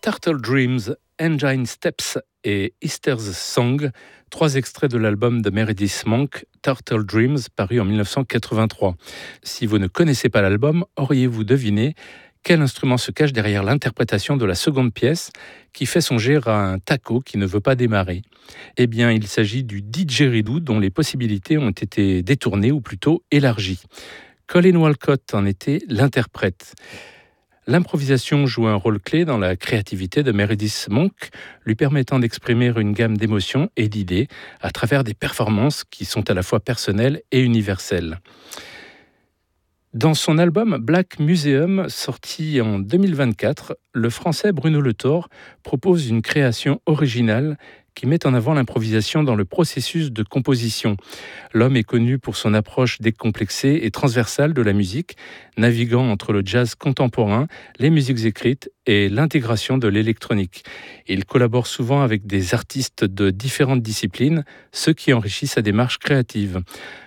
Turtle Dreams, Engine Steps et Easter's Song, 3 extraits de l'album de Meredith Monk, Turtle Dreams, paru en 1983. Si vous ne connaissez pas l'album, auriez-vous deviné quel instrument se cache derrière l'interprétation de la seconde pièce qui fait songer à un taco qui ne veut pas démarrer? Eh bien, il s'agit du didgeridoo dont les possibilités ont été détournées ou plutôt élargies. Colin Walcott en était l'interprète. L'improvisation joue un rôle clé dans la créativité de Meredith Monk, lui permettant d'exprimer une gamme d'émotions et d'idées à travers des performances qui sont à la fois personnelles et universelles. Dans son album Black Museum, sorti en 2024, le Français Bruno Le Thor propose une création originale qui met en avant l'improvisation dans le processus de composition. L'homme est connu pour son approche décomplexée et transversale de la musique, naviguant entre le jazz contemporain, les musiques écrites et l'intégration de l'électronique. Il collabore souvent avec des artistes de différentes disciplines, ce qui enrichit sa démarche créative.